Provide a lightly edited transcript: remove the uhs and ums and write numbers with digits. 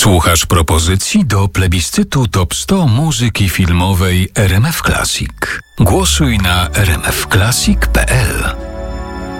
Słuchasz propozycji do plebiscytu Top 100 muzyki filmowej RMF Classic. Głosuj na rmfclassic.pl.